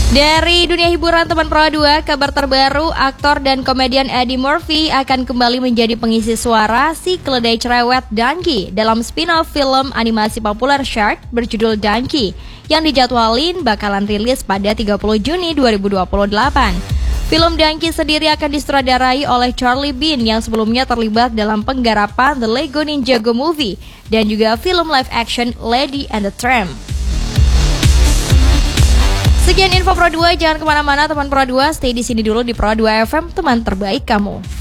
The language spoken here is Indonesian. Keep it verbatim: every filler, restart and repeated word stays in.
Dari dunia hiburan teman Pro dua, kabar terbaru, aktor dan komedian Eddie Murphy akan kembali menjadi pengisi suara si keledai cerewet Donkey dalam spin-off film animasi populer Shark berjudul Donkey yang dijadwalin bakalan rilis pada tiga puluh Juni dua ribu dua puluh delapan. Film Donkey sendiri akan disutradarai oleh Charlie Bean yang sebelumnya terlibat dalam penggarapan The Lego Ninjago Movie dan juga film live action Lady and the Tramp. Sekian info Pro dua, jangan kemana-mana teman Pro dua, stay di sini dulu di Pro dua F M, teman terbaik kamu.